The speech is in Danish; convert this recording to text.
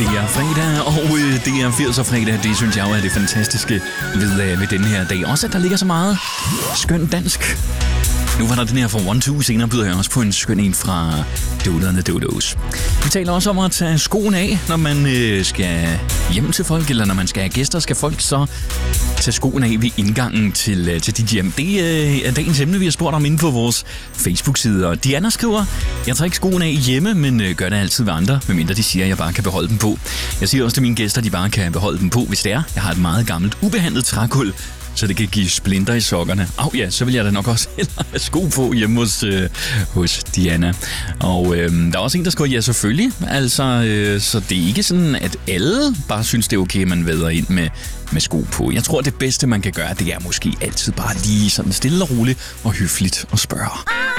Det er fredag, og det er 80'er fredag. Det synes jeg jo er det fantastiske ved den her dag. Også at der ligger så meget skøn dansk. Nu var der den her fra One Two, senere byder jeg også på en skøn en fra Doodlerne Dodos. Vi taler også om at tage skoen af, når man skal hjem til folk, eller når man skal have gæster, skal folk så tage skoen af ved indgangen til dit hjem. Det er dagens emne, vi har spurgt om inde på vores Facebook-side. Og Diana skriver, jeg tager ikke skoen af hjemme, men gør det altid ved andre, medmindre de siger, at jeg bare kan beholde dem på. Jeg siger også til mine gæster, at de bare kan beholde dem på, hvis det er. Jeg har et meget gammelt, ubehandlet trækul, så det kan give splinter i sokkerne. Ja, så vil jeg da nok også hellere have sko på hjemme hos Diana. Og der er også en, der skriver, ja selvfølgelig. Altså, så det er ikke sådan, at alle bare synes, det er okay, at man væder ind med sko på. Jeg tror, det bedste, man kan gøre, det er måske altid bare lige sådan stille og roligt og høfligt at spørge.